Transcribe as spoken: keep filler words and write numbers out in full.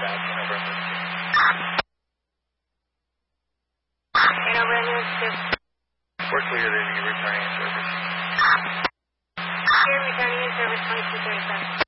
dispatch, Hanover Emergency. Hanover Emergency. We're clear to be returning in service. Here, returning in service twenty-two thirty-seven.